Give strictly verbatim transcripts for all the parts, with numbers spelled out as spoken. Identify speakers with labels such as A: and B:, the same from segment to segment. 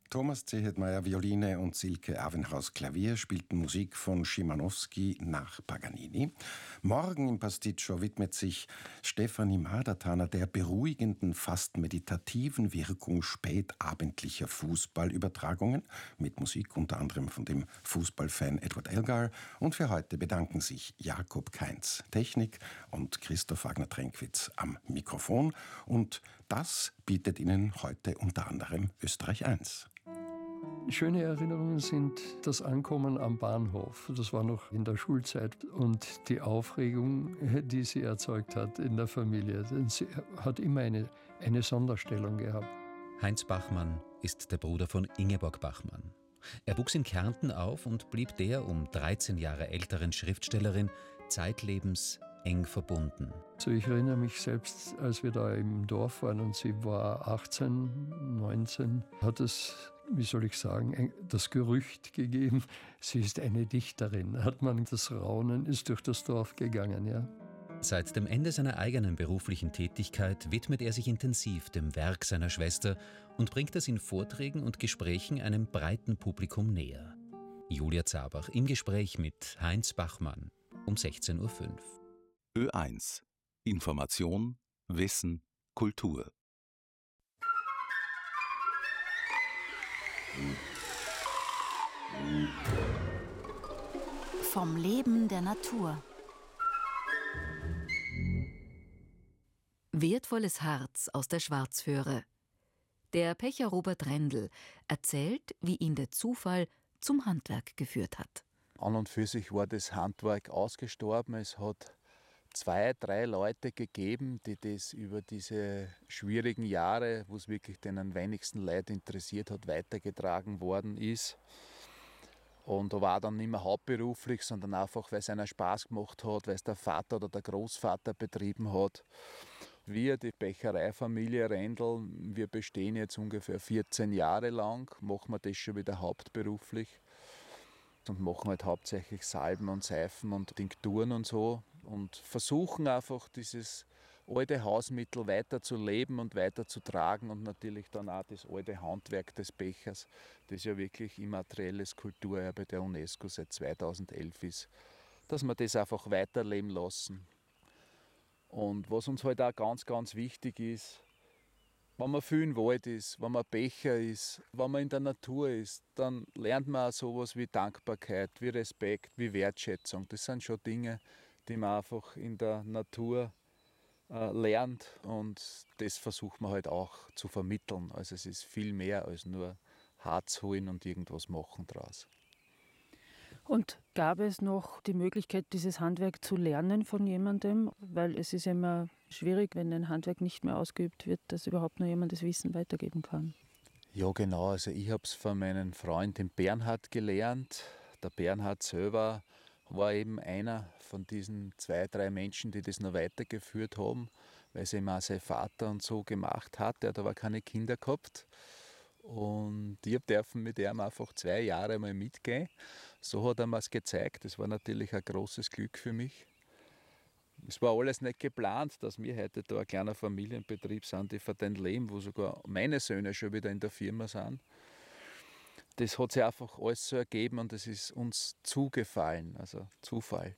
A: Thomas Zehetmeier Violine und Silke Avenhaus Klavier spielten Musik von Szymanowski nach Paganini. Morgen im Pasticcio widmet sich Stefanie Madertaner der beruhigenden, fast meditativen Wirkung spätabendlicher Fußballübertragungen mit Musik unter anderem von dem Fußballfan Edward Elgar. Und für heute bedanken sich Jakob Kainz, Technik, und Christoph Wagner-Trenkwitz am Mikrofon. Und das bietet Ihnen heute unter anderem Österreich eins.
B: Schöne Erinnerungen sind das Ankommen am Bahnhof. Das war noch in der Schulzeit und die Aufregung, die sie erzeugt hat in der Familie. Denn sie hat immer eine, eine Sonderstellung gehabt.
C: Heinz Bachmann ist der Bruder von Ingeborg Bachmann. Er wuchs in Kärnten auf und blieb der um dreizehn Jahre älteren Schriftstellerin zeitlebens eng verbunden.
B: Also ich erinnere mich selbst, als wir da im Dorf waren und sie war achtzehn, neunzehn, hat es, wie soll ich sagen, das Gerücht gegeben, sie ist eine Dichterin. Hat man das Raunen ist durch das Dorf gegangen, ja.
C: Seit dem Ende seiner eigenen beruflichen Tätigkeit widmet er sich intensiv dem Werk seiner Schwester und bringt es in Vorträgen und Gesprächen einem breiten Publikum näher. Julia Zabach im Gespräch mit Heinz Bachmann um sechzehn Uhr fünf.
D: Ö eins. Information, Wissen, Kultur.
E: Vom Leben der Natur. Wertvolles Harz aus der Schwarzföhre. Der Pächter Robert Rendel erzählt, wie ihn der Zufall zum Handwerk geführt hat.
F: An und für sich war das Handwerk ausgestorben. Es hat zwei, drei Leute gegeben, die das über diese schwierigen Jahre, wo es wirklich den am wenigsten Leute interessiert hat, weitergetragen worden ist. Und da war dann nicht mehr hauptberuflich, sondern einfach, weil es einer Spaß gemacht hat, weil es der Vater oder der Großvater betrieben hat. Wir, die Bächereifamilie Rendel, wir bestehen jetzt ungefähr vierzehn Jahre lang, machen wir das schon wieder hauptberuflich und machen halt hauptsächlich Salben und Seifen und Tinkturen und so und versuchen einfach dieses alte Hausmittel weiter zu leben und weiter zu tragen und natürlich dann auch das alte Handwerk des Bechers, das ja wirklich immaterielles Kulturerbe der UNESCO seit zweitausendelf ist, dass wir das einfach weiterleben lassen. Und was uns halt auch ganz, ganz wichtig ist, wenn man viel im Wald ist, wenn man Becher ist, wenn man in der Natur ist, dann lernt man auch sowas wie Dankbarkeit, wie Respekt, wie Wertschätzung. Das sind schon Dinge, die man einfach in der Natur äh, lernt und das versucht man halt auch zu vermitteln. Also es ist viel mehr als nur Harz holen und irgendwas machen draus.
G: Und gab es noch die Möglichkeit, dieses Handwerk zu lernen von jemandem? Weil es ist ja immer schwierig, wenn ein Handwerk nicht mehr ausgeübt wird, dass überhaupt noch jemand das Wissen weitergeben kann.
F: Ja, genau. Also ich habe es von meinem Freund, dem Bernhard, gelernt. Der Bernhard selber war eben einer von diesen zwei, drei Menschen, die das noch weitergeführt haben, weil es eben auch sein Vater und so gemacht hat. Er hat aber keine Kinder gehabt. Und ich durfte mit ihm einfach zwei Jahre mal mitgehen. So hat er mir es gezeigt. Das war natürlich ein großes Glück für mich. Es war alles nicht geplant, dass wir heute da ein kleiner Familienbetrieb sind, die für den leben, wo sogar meine Söhne schon wieder in der Firma sind. Das hat sich einfach alles so ergeben und es ist uns zugefallen, also Zufall.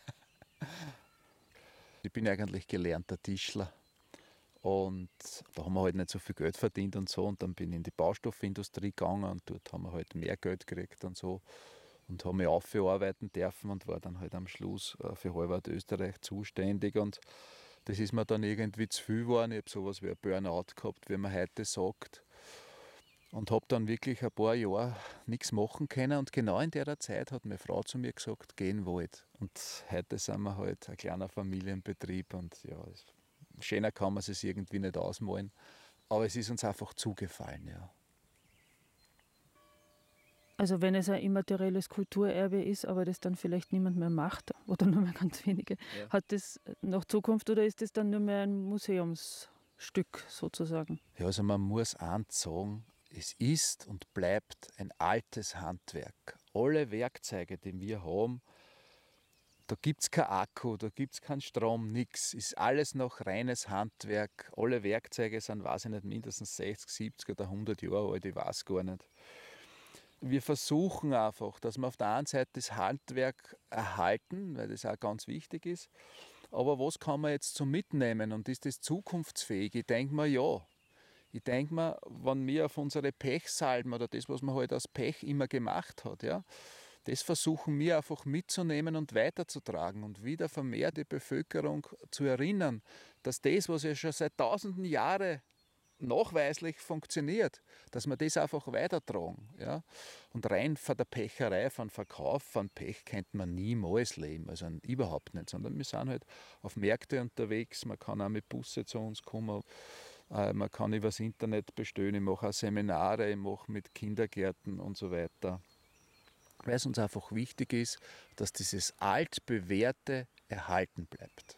F: Ich bin eigentlich gelernter Tischler. Und da haben wir halt nicht so viel Geld verdient und so. Und dann bin ich in die Baustoffindustrie gegangen und dort haben wir halt mehr Geld gekriegt und so. Und habe mich aufgearbeitet dürfen und war dann halt am Schluss für Halbweit Österreich zuständig. Und das ist mir dann irgendwie zu viel geworden. Ich habe sowas wie ein Burnout gehabt, wie man heute sagt. Und habe dann wirklich ein paar Jahre nichts machen können. Und genau in der Zeit hat meine Frau zu mir gesagt, geh in den Wald. Und heute sind wir halt ein kleiner Familienbetrieb und ja, schöner kann man es irgendwie nicht ausmalen, aber es ist uns einfach zugefallen, ja.
G: Also wenn es ein immaterielles Kulturerbe ist, aber das dann vielleicht niemand mehr macht oder nur mehr ganz wenige, ja. Hat das noch Zukunft oder ist das dann nur mehr ein Museumsstück sozusagen?
F: Ja, also man muss eins sagen, es ist und bleibt ein altes Handwerk. Alle Werkzeuge, die wir haben, Da gibt es kein Akku, da gibt es keinen Strom, nichts. Ist alles noch reines Handwerk. Alle Werkzeuge sind, weiß ich nicht, mindestens sechzig, siebzig oder hundert Jahre alt, ich weiß gar nicht. Wir versuchen einfach, dass wir auf der einen Seite das Handwerk erhalten, weil das auch ganz wichtig ist. Aber was kann man jetzt so mitnehmen und ist das zukunftsfähig? Ich denke mir, ja. Ich denke mir, wenn wir auf unsere Pechsalben oder das, was man halt aus Pech immer gemacht hat, ja, das versuchen wir einfach mitzunehmen und weiterzutragen und wieder vermehrt die Bevölkerung zu erinnern, dass das, was ja schon seit tausenden Jahren nachweislich funktioniert, dass wir das einfach weitertragen. Ja? Und rein von der Pecherei, von Verkauf von Pech, könnte man niemals leben, also überhaupt nicht, sondern wir sind halt auf Märkte unterwegs, man kann auch mit Busse zu uns kommen, äh, man kann übers Internet bestellen, ich mache auch Seminare, ich mache mit Kindergärten und so weiter. Weil es uns einfach wichtig ist, dass dieses Altbewährte erhalten bleibt.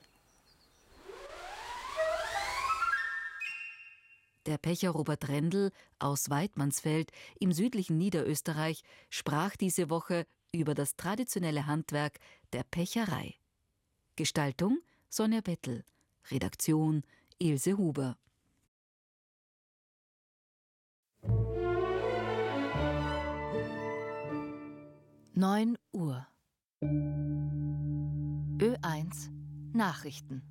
E: Der Pecher Robert Rendl aus Waidmannsfeld im südlichen Niederösterreich sprach diese Woche über das traditionelle Handwerk der Pecherei. Gestaltung Sonja Bettel, Redaktion Ilse Huber. neun Uhr. Ö eins Nachrichten.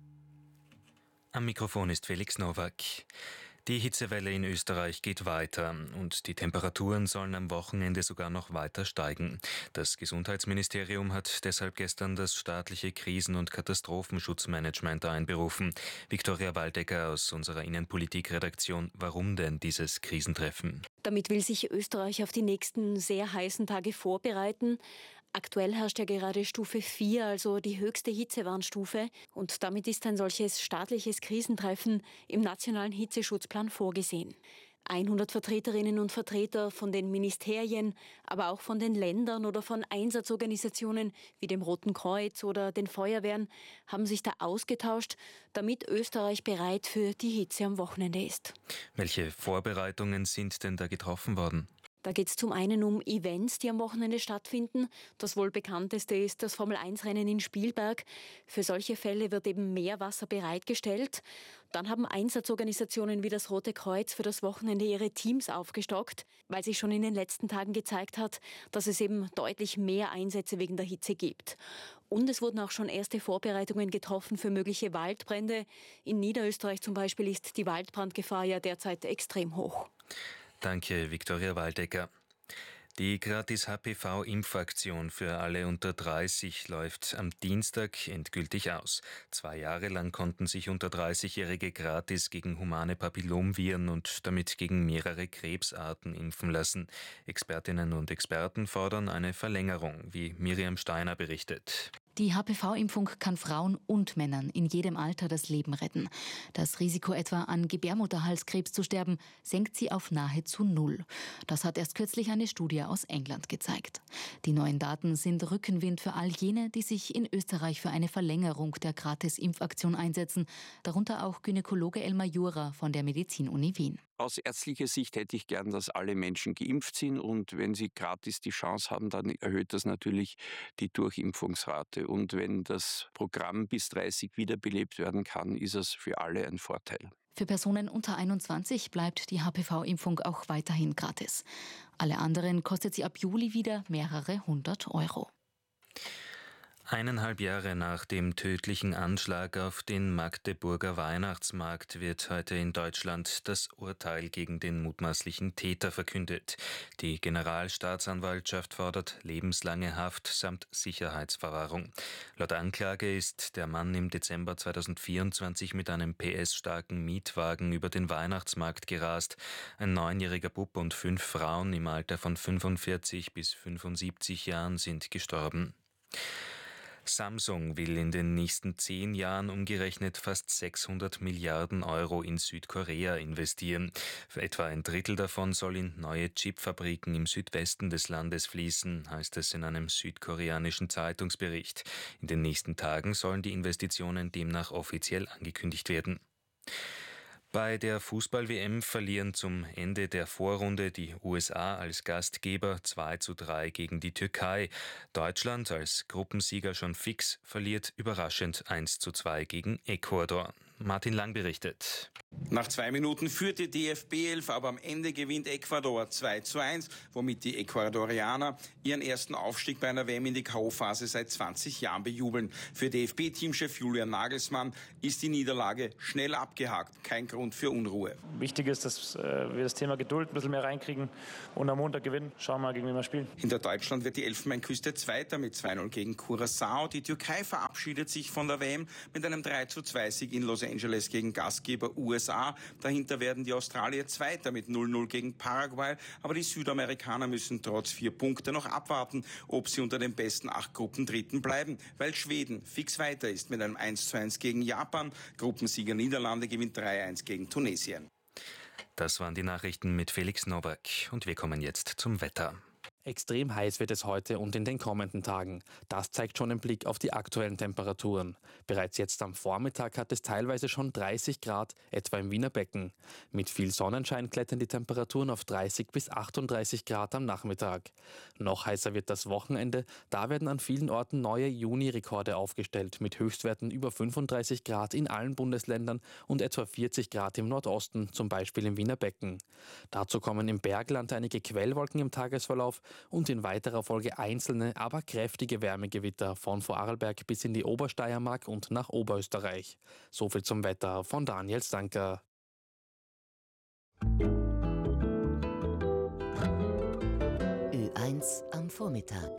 H: Am Mikrofon ist Felix Nowak. Die Hitzewelle in Österreich geht weiter und die Temperaturen sollen am Wochenende sogar noch weiter steigen. Das Gesundheitsministerium hat deshalb gestern das staatliche Krisen- und Katastrophenschutzmanagement einberufen. Viktoria Waldecker aus unserer Innenpolitik-Redaktion. Warum denn dieses Krisentreffen?
I: Damit will sich Österreich auf die nächsten sehr heißen Tage vorbereiten. Aktuell herrscht ja gerade Stufe vier, also die höchste Hitzewarnstufe. Und damit ist ein solches staatliches Krisentreffen im Nationalen Hitzeschutzplan vorgesehen. hundert Vertreterinnen und Vertreter von den Ministerien, aber auch von den Ländern oder von Einsatzorganisationen wie dem Roten Kreuz oder den Feuerwehren haben sich da ausgetauscht, damit Österreich bereit für die Hitze am Wochenende ist.
H: Welche Vorbereitungen sind denn da getroffen worden?
I: Da geht es zum einen um Events, die am Wochenende stattfinden. Das wohl bekannteste ist das Formel eins Rennen in Spielberg. Für solche Fälle wird eben Meerwasser bereitgestellt. Dann haben Einsatzorganisationen wie das Rote Kreuz für das Wochenende ihre Teams aufgestockt, weil sich schon in den letzten Tagen gezeigt hat, dass es eben deutlich mehr Einsätze wegen der Hitze gibt. Und es wurden auch schon erste Vorbereitungen getroffen für mögliche Waldbrände. In Niederösterreich zum Beispiel ist die Waldbrandgefahr ja derzeit extrem hoch.
H: Danke, Viktoria Waldecker. Die Gratis-H P V-Impfaktion für alle unter dreißig läuft am Dienstag endgültig aus. Zwei Jahre lang konnten sich unter dreißigjährige gratis gegen humane Papillomviren und damit gegen mehrere Krebsarten impfen lassen. Expertinnen und Experten fordern eine Verlängerung, wie Miriam Steiner berichtet.
J: Die H P V-Impfung kann Frauen und Männern in jedem Alter das Leben retten. Das Risiko etwa an Gebärmutterhalskrebs zu sterben, senkt sie auf nahezu null. Das hat erst kürzlich eine Studie aus England gezeigt. Die neuen Daten sind Rückenwind für all jene, die sich in Österreich für eine Verlängerung der Gratis-Impfaktion einsetzen, darunter auch Gynäkologe Elmar Jura von der Medizin-Uni Wien.
K: Aus ärztlicher Sicht hätte ich gern, dass alle Menschen geimpft sind und wenn sie gratis die Chance haben, dann erhöht das natürlich die Durchimpfungsrate. Und wenn das Programm bis dreißig wiederbelebt werden kann, ist es für alle ein Vorteil.
J: Für Personen unter einundzwanzig bleibt die H P V-Impfung auch weiterhin gratis. Alle anderen kostet sie ab Juli wieder mehrere hundert Euro.
H: Eineinhalb Jahre nach dem tödlichen Anschlag auf den Magdeburger Weihnachtsmarkt wird heute in Deutschland das Urteil gegen den mutmaßlichen Täter verkündet. Die Generalstaatsanwaltschaft fordert lebenslange Haft samt Sicherheitsverwahrung. Laut Anklage ist der Mann im Dezember zweitausendvierundzwanzig mit einem P S-starken Mietwagen über den Weihnachtsmarkt gerast. Ein neunjähriger Bub und fünf Frauen im Alter von fünfundvierzig bis fünfundsiebzig Jahren sind gestorben. Samsung will in den nächsten zehn Jahren umgerechnet fast sechshundert Milliarden Euro in Südkorea investieren. Etwa ein Drittel davon soll in neue Chipfabriken im Südwesten des Landes fließen, heißt es in einem südkoreanischen Zeitungsbericht. In den nächsten Tagen sollen die Investitionen demnach offiziell angekündigt werden. Bei der Fußball-W M verlieren zum Ende der Vorrunde die U S A als Gastgeber zwei zu drei gegen die Türkei. Deutschland als Gruppensieger schon fix verliert überraschend eins zu zwei gegen Ecuador. Martin Lang berichtet.
L: Nach zwei Minuten führte die D F B elf, aber am Ende gewinnt Ecuador zwei zu eins, womit die Ecuadorianer ihren ersten Aufstieg bei einer W M in die K O-Phase seit zwanzig Jahren bejubeln. Für D F B-Teamchef Julian Nagelsmann ist die Niederlage schnell abgehakt. Kein Grund für Unruhe.
M: Wichtig ist, dass äh, wir das Thema Geduld ein bisschen mehr reinkriegen und am Montag gewinnen. Schauen wir mal, gegen wen wir spielen.
L: Hinter Deutschland wird die Elfenbeinküste Zweiter mit zwei null gegen Curaçao. Die Türkei verabschiedet sich von der W M mit einem drei zu zwei Sieg in Los Angeles gegen Gastgeber U S A. Dahinter werden die Australier Zweiter mit null null gegen Paraguay. Aber die Südamerikaner müssen trotz vier Punkte noch abwarten, ob sie unter den besten acht Gruppen Dritten bleiben, weil Schweden fix weiter ist mit einem eins zu eins gegen Japan. Gruppensieger Niederlande gewinnt drei eins gegen Tunesien.
H: Das waren die Nachrichten mit Felix Nowak und wir kommen jetzt zum Wetter.
N: Extrem heiß wird es heute und in den kommenden Tagen. Das zeigt schon ein Blick auf die aktuellen Temperaturen. Bereits jetzt am Vormittag hat es teilweise schon dreißig Grad, etwa im Wiener Becken. Mit viel Sonnenschein klettern die Temperaturen auf dreißig bis achtunddreißig Grad am Nachmittag. Noch heißer wird das Wochenende. Da werden an vielen Orten neue Juni-Rekorde aufgestellt, mit Höchstwerten über fünfunddreißig Grad in allen Bundesländern und etwa vierzig Grad im Nordosten, zum Beispiel im Wiener Becken. Dazu kommen im Bergland einige Quellwolken im Tagesverlauf und in weiterer Folge einzelne, aber kräftige Wärmegewitter von Vorarlberg bis in die Obersteiermark und nach Oberösterreich. Soviel zum Wetter von Daniel Stanker.
O: Ö eins am Vormittag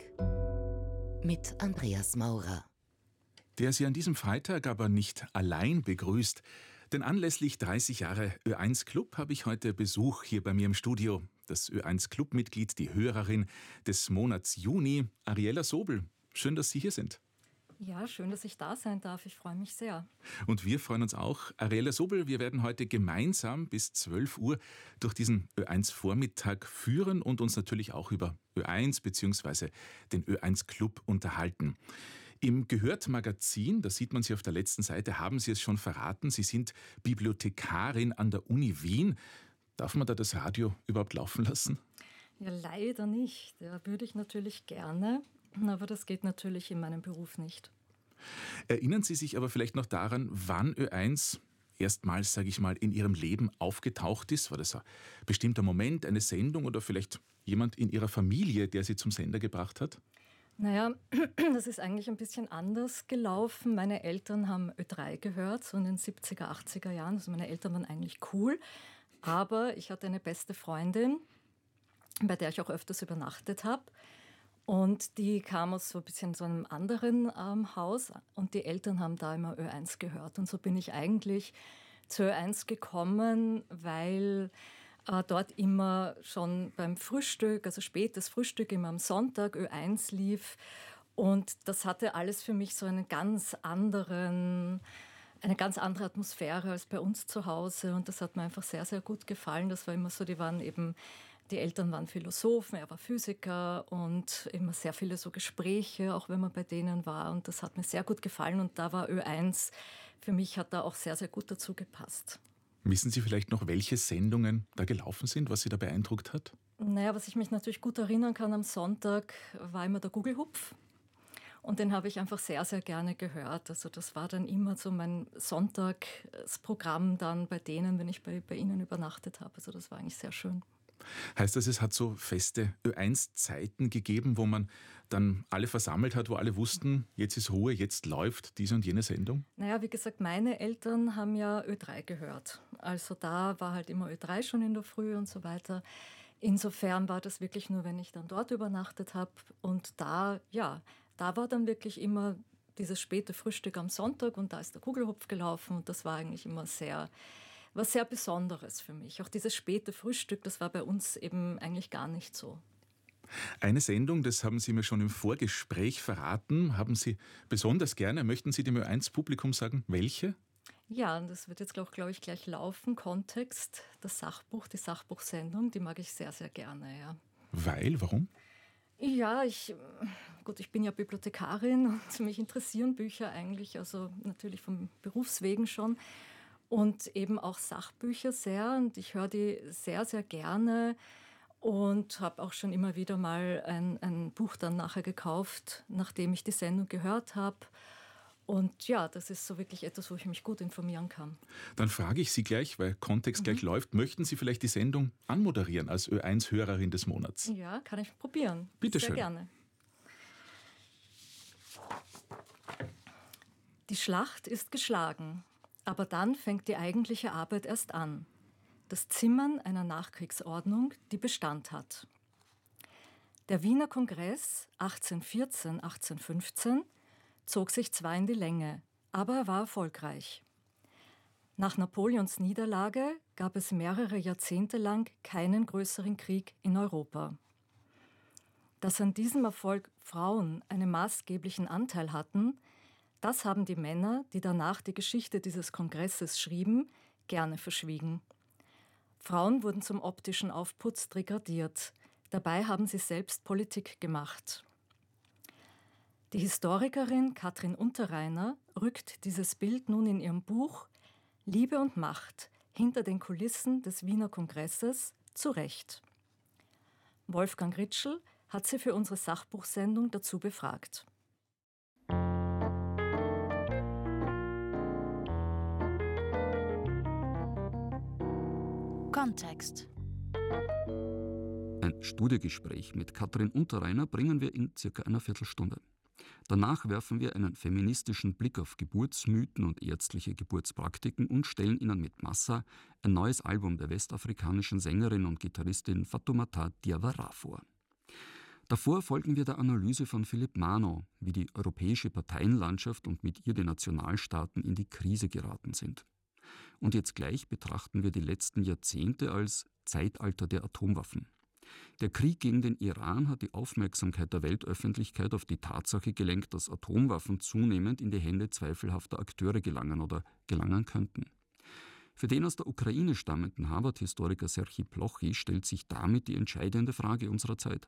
O: mit Andreas Maurer.
P: Der Sie an diesem Freitag aber nicht allein begrüßt, denn anlässlich dreißig Jahre Ö eins Club habe ich heute Besuch hier bei mir im Studio. Das Ö eins Club-Mitglied, die Hörerin des Monats Juni, Ariella Sobel. Schön, dass Sie hier sind.
Q: Ja, schön, dass ich da sein darf. Ich freue mich sehr.
P: Und wir freuen uns auch. Ariella Sobel, wir werden heute gemeinsam bis zwölf Uhr durch diesen Ö eins Vormittag führen und uns natürlich auch über Ö eins bzw. den Ö eins Club unterhalten. Im Gehört-Magazin, da sieht man Sie auf der letzten Seite, haben Sie es schon verraten, Sie sind Bibliothekarin an der Uni Wien. Darf man da das Radio überhaupt laufen lassen?
Q: Ja, leider nicht. Ja, würde ich natürlich gerne, aber das geht natürlich in meinem Beruf nicht.
P: Erinnern Sie sich aber vielleicht noch daran, wann Ö eins erstmals, sage ich mal, in Ihrem Leben aufgetaucht ist? War das ein bestimmter Moment, eine Sendung oder vielleicht jemand in Ihrer Familie, der Sie zum Sender gebracht hat?
Q: Naja, das ist eigentlich ein bisschen anders gelaufen. Meine Eltern haben Ö drei gehört, so in den siebziger, achtziger Jahren. Also meine Eltern waren eigentlich cool. Aber ich hatte eine beste Freundin, bei der ich auch öfters übernachtet habe. Und die kam aus so ein bisschen so einem anderen ähm, Haus. Und die Eltern haben da immer Ö eins gehört. Und so bin ich eigentlich zu Ö eins gekommen, weil äh, dort immer schon beim Frühstück, also spätes Frühstück, immer am Sonntag Ö eins lief. Und das hatte alles für mich so einen ganz anderen... eine ganz andere Atmosphäre als bei uns zu Hause und das hat mir einfach sehr, sehr gut gefallen. Das war immer so, die waren eben, die Eltern waren Philosophen, er war Physiker und immer sehr viele so Gespräche, auch wenn man bei denen war und das hat mir sehr gut gefallen und da war Ö eins, für mich hat da auch sehr, sehr gut dazu gepasst.
P: Wissen Sie vielleicht noch, welche Sendungen da gelaufen sind, was Sie da beeindruckt hat?
Q: Naja, was ich mich natürlich gut erinnern kann am Sonntag, war immer der Gugelhupf. Und den habe ich einfach sehr, sehr gerne gehört. Also das war dann immer so mein Sonntagsprogramm dann bei denen, wenn ich bei, bei ihnen übernachtet habe. Also das war eigentlich sehr schön.
P: Heißt das, es hat so feste Ö eins Zeiten gegeben, wo man dann alle versammelt hat, wo alle wussten, jetzt ist Ruhe, jetzt läuft diese und jene Sendung?
Q: Naja, wie gesagt, meine Eltern haben ja Ö drei gehört. Also da war halt immer Ö drei schon in der Früh und so weiter. Insofern war das wirklich nur, wenn ich dann dort übernachtet habe. Und da, ja... Da war dann wirklich immer dieses späte Frühstück am Sonntag und da ist der Kugelhupf gelaufen und das war eigentlich immer sehr, was sehr Besonderes für mich. Auch dieses späte Frühstück, das war bei uns eben eigentlich gar nicht so.
P: Eine Sendung, das haben Sie mir schon im Vorgespräch verraten, haben Sie besonders gerne. Möchten Sie dem Ö eins Publikum sagen, welche?
Q: Ja, und das wird jetzt auch, glaube ich, gleich laufen. Kontext, das Sachbuch, die Sachbuchsendung, die mag ich sehr, sehr gerne, ja.
P: Weil, warum?
Q: Ja, ich, gut, ich bin ja Bibliothekarin und mich interessieren Bücher eigentlich, also natürlich vom Berufswegen schon. und eben auch Sachbücher sehr. Und ich höre die sehr, sehr gerne und habe auch schon immer wieder mal ein, ein Buch dann nachher gekauft, nachdem ich die Sendung gehört habe. Und ja, das ist so wirklich etwas, wo ich mich gut informieren kann.
P: Dann frage ich Sie gleich, weil Kontext mhm. gleich läuft, möchten Sie vielleicht die Sendung anmoderieren als Ö eins Hörerin des Monats?
Q: Ja, kann ich probieren.
P: Bitte
Q: Sehr
P: schön.
Q: gerne. Die Schlacht ist geschlagen, aber dann fängt die eigentliche Arbeit erst an. Das Zimmern einer Nachkriegsordnung, die Bestand hat. Der Wiener Kongress achtzehnhundertvierzehn, achtzehnhundertfünfzehn zog sich zwar in die Länge, aber er war erfolgreich. Nach Napoleons Niederlage gab es mehrere Jahrzehnte lang keinen größeren Krieg in Europa. Dass an diesem Erfolg Frauen einen maßgeblichen Anteil hatten, das haben die Männer, die danach die Geschichte dieses Kongresses schrieben, gerne verschwiegen. Frauen wurden zum optischen Aufputz degradiert. Dabei haben sie selbst Politik gemacht. Die Historikerin Katrin Unterreiner rückt dieses Bild nun in ihrem Buch Liebe und Macht hinter den Kulissen des Wiener Kongresses zurecht. Wolfgang Ritschl hat sie für unsere Sachbuchsendung dazu befragt.
R: Kontext.
S: Ein Studiogespräch mit Katrin Unterreiner bringen wir in circa einer Viertelstunde. Danach werfen wir einen feministischen Blick auf Geburtsmythen und ärztliche Geburtspraktiken und stellen Ihnen mit Massa ein neues Album der westafrikanischen Sängerin und Gitarristin Fatoumata Diawara vor. Davor folgen wir der Analyse von Philipp Mano, wie die europäische Parteienlandschaft und mit ihr die Nationalstaaten in die Krise geraten sind. Und jetzt gleich betrachten wir die letzten Jahrzehnte als Zeitalter der Atomwaffen. Der Krieg gegen den Iran hat die Aufmerksamkeit der Weltöffentlichkeit auf die Tatsache gelenkt, dass Atomwaffen zunehmend in die Hände zweifelhafter Akteure gelangen oder gelangen könnten. Für den aus der Ukraine stammenden Harvard-Historiker Serhij Plochy stellt sich damit die entscheidende Frage unserer Zeit.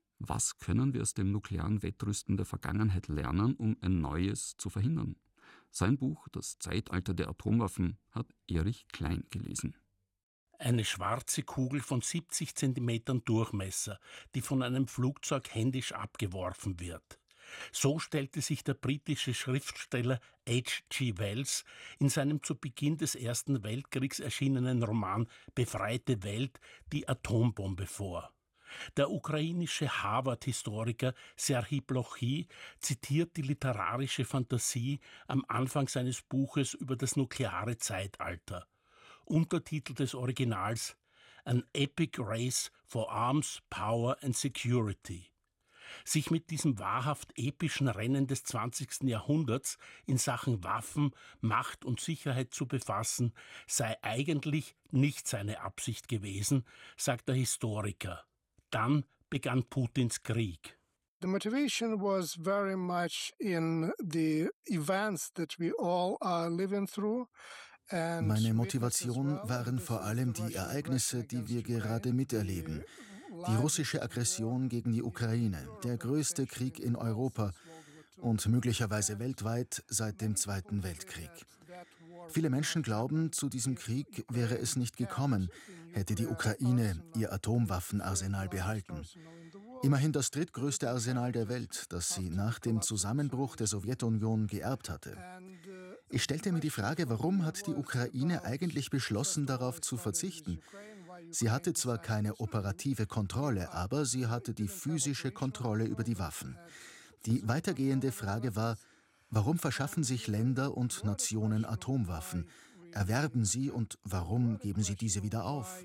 S: Was können wir aus dem nuklearen Wettrüsten der Vergangenheit lernen, um ein neues zu verhindern? Sein Buch »Das Zeitalter der Atomwaffen« hat Erich Klein gelesen.
T: Eine schwarze Kugel von siebzig Zentimetern Durchmesser, die von einem Flugzeug händisch abgeworfen wird. So stellte sich der britische Schriftsteller H G Wells in seinem zu Beginn des Ersten Weltkriegs erschienenen Roman »Befreite Welt« die Atombombe vor. Der ukrainische Harvard-Historiker Serhij Plochy zitiert die literarische Fantasie am Anfang seines Buches über das nukleare Zeitalter. Untertitel des Originals An Epic Race for Arms, Power and Security. Sich mit diesem wahrhaft epischen Rennen des zwanzigsten Jahrhunderts in Sachen Waffen, Macht und Sicherheit zu befassen, sei eigentlich nicht seine Absicht gewesen, sagt der Historiker. Dann begann Putins Krieg.
U: The motivation was very much in the events that we all are living through.
V: Meine Motivation waren vor allem die Ereignisse, die wir gerade miterleben. Die russische Aggression gegen die Ukraine, der größte Krieg in Europa und möglicherweise weltweit seit dem Zweiten Weltkrieg. Viele Menschen glauben, zu diesem Krieg wäre es nicht gekommen, hätte die Ukraine ihr Atomwaffenarsenal behalten. Immerhin das drittgrößte Arsenal der Welt, das sie nach dem Zusammenbruch der Sowjetunion geerbt hatte. Ich stellte mir die Frage, warum hat die Ukraine eigentlich beschlossen, darauf zu verzichten? Sie hatte zwar keine operative Kontrolle, aber sie hatte die physische Kontrolle über die Waffen. Die weitergehende Frage war, warum verschaffen sich Länder und Nationen Atomwaffen? Erwerben sie und warum geben sie diese wieder auf?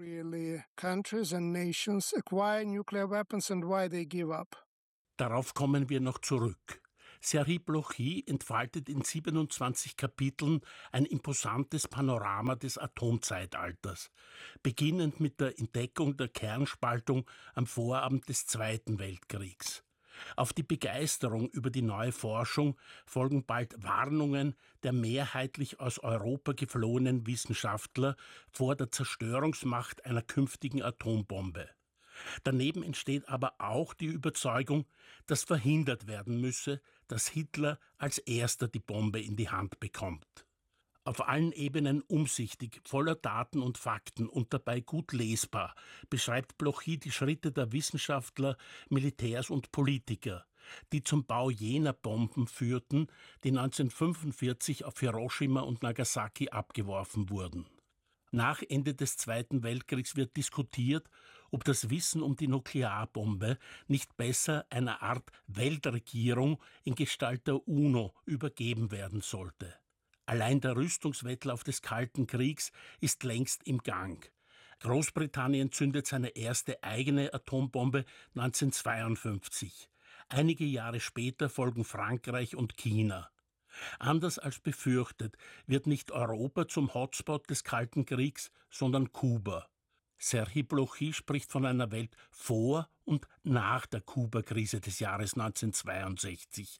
T: Darauf kommen wir noch zurück. Serhij Plochy entfaltet in siebenundzwanzig Kapiteln ein imposantes Panorama des Atomzeitalters, beginnend mit der Entdeckung der Kernspaltung am Vorabend des Zweiten Weltkriegs. Auf die Begeisterung über die neue Forschung folgen bald Warnungen der mehrheitlich aus Europa geflohenen Wissenschaftler vor der Zerstörungsmacht einer künftigen Atombombe. Daneben entsteht aber auch die Überzeugung, dass verhindert werden müsse, dass Hitler als erster die Bombe in die Hand bekommt. Auf allen Ebenen umsichtig, voller Daten und Fakten und dabei gut lesbar, beschreibt Blochy die Schritte der Wissenschaftler, Militärs und Politiker, die zum Bau jener Bomben führten, die neunzehnhundertfünfundvierzig auf Hiroshima und Nagasaki abgeworfen wurden. Nach Ende des Zweiten Weltkriegs wird diskutiert, ob das Wissen um die Nuklearbombe nicht besser einer Art Weltregierung in Gestalt der UNO übergeben werden sollte. Allein der Rüstungswettlauf des Kalten Kriegs ist längst im Gang. Großbritannien zündet seine erste eigene Atombombe neunzehnhundertzweiundfünfzig. Einige Jahre später folgen Frankreich und China. Anders als befürchtet wird nicht Europa zum Hotspot des Kalten Kriegs, sondern Kuba. Serhii Blochy spricht von einer Welt vor und nach der Kuba-Krise des Jahres neunzehnhundertzweiundsechzig.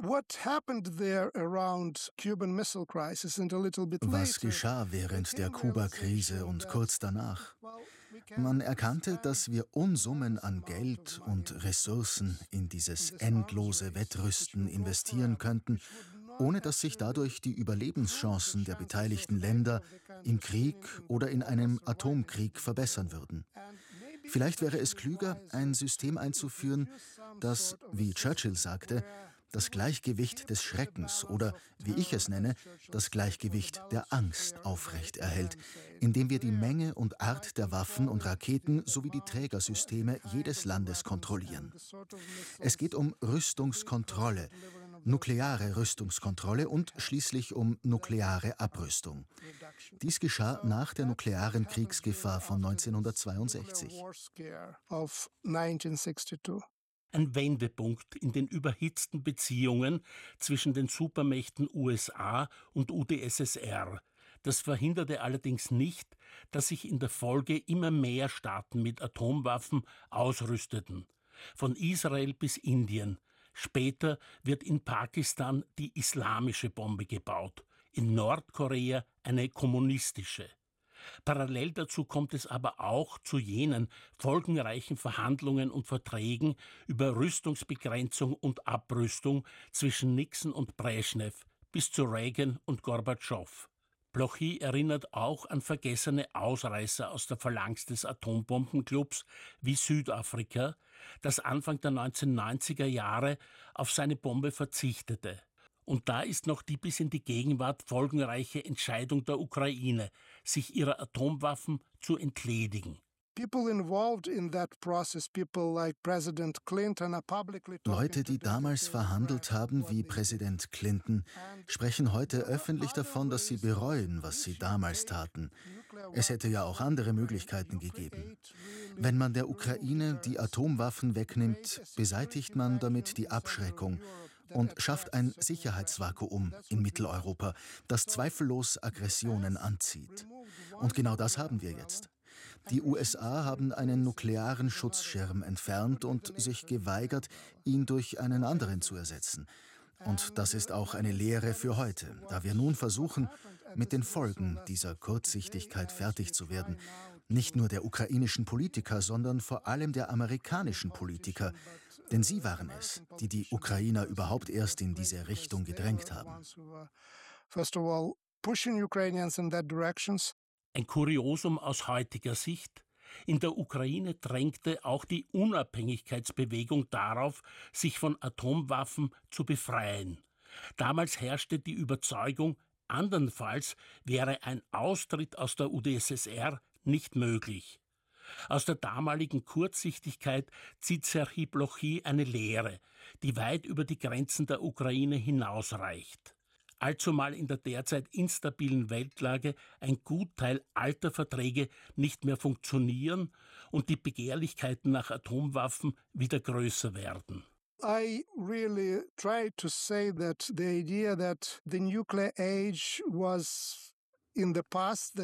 V: Was geschah während der Kuba-Krise und kurz danach? Man erkannte, dass wir Unsummen an Geld und Ressourcen in dieses endlose Wettrüsten investieren könnten, ohne dass sich dadurch die Überlebenschancen der beteiligten Länder im Krieg oder in einem Atomkrieg verbessern würden. Vielleicht wäre es klüger, ein System einzuführen, das, wie Churchill sagte, das Gleichgewicht des Schreckens oder, wie ich es nenne, das Gleichgewicht der Angst aufrecht erhält, indem wir die Menge und Art der Waffen und Raketen sowie die Trägersysteme jedes Landes kontrollieren. Es geht um Rüstungskontrolle, nukleare Rüstungskontrolle und schließlich um nukleare Abrüstung. Dies geschah nach der nuklearen Kriegsgefahr von neunzehnhundertzweiundsechzig.
T: Ein Wendepunkt in den überhitzten Beziehungen zwischen den Supermächten U S A und U d S S R. Das verhinderte allerdings nicht, dass sich in der Folge immer mehr Staaten mit Atomwaffen ausrüsteten. Von Israel bis Indien. Später wird in Pakistan die islamische Bombe gebaut, in Nordkorea eine kommunistische. Parallel dazu kommt es aber auch zu jenen folgenreichen Verhandlungen und Verträgen über Rüstungsbegrenzung und Abrüstung zwischen Nixon und Brezhnev bis zu Reagan und Gorbatschow. Blochy erinnert auch an vergessene Ausreißer aus der Phalanx des Atombombenclubs wie Südafrika, das Anfang der neunzehnhundertneunziger Jahre auf seine Bombe verzichtete. Und da ist noch die bis in die Gegenwart folgenreiche Entscheidung der Ukraine, sich ihrer Atomwaffen zu entledigen.
V: Leute, die damals verhandelt haben, wie Präsident Clinton, sprechen heute öffentlich davon, dass sie bereuen, was sie damals taten. Es hätte ja auch andere Möglichkeiten gegeben. Wenn man der Ukraine die Atomwaffen wegnimmt, beseitigt man damit die Abschreckung und schafft ein Sicherheitsvakuum in Mitteleuropa, das zweifellos Aggressionen anzieht. Und genau das haben wir jetzt. Die U S A haben einen nuklearen Schutzschirm entfernt und sich geweigert, ihn durch einen anderen zu ersetzen. Und das ist auch eine Lehre für heute, da wir nun versuchen, mit den Folgen dieser Kurzsichtigkeit fertig zu werden. Nicht nur der ukrainischen Politiker, sondern vor allem der amerikanischen Politiker. Denn sie waren es, die die Ukrainer überhaupt erst in diese Richtung gedrängt haben.
T: Ein Kuriosum aus heutiger Sicht: In der Ukraine drängte auch die Unabhängigkeitsbewegung darauf, sich von Atomwaffen zu befreien. Damals herrschte die Überzeugung, andernfalls wäre ein Austritt aus der U d S S R nicht möglich. Aus der damaligen Kurzsichtigkeit zieht Serhii Blochy eine Lehre, die weit über die Grenzen der Ukraine hinausreicht. Allzumal in der derzeit instabilen Weltlage ein Gutteil alter Verträge nicht mehr funktionieren und die Begehrlichkeiten nach Atomwaffen wieder größer werden.
U: I really try to say that the idea that the nuclear age was in the past